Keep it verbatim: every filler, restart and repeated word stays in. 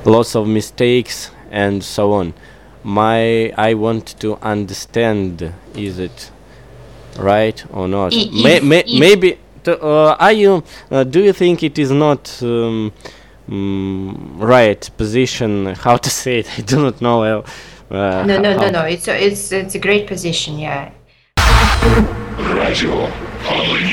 lots of mistakes and so on. My I want to understand, is it right or not? I- May, if- may, if- maybe to, uh, are you uh, do you think it is not um, mm, right position? How to say it? I do not know. Uh, No, no, how- no, no. It's a, it's it's a great position. Yeah. Gradual harmony.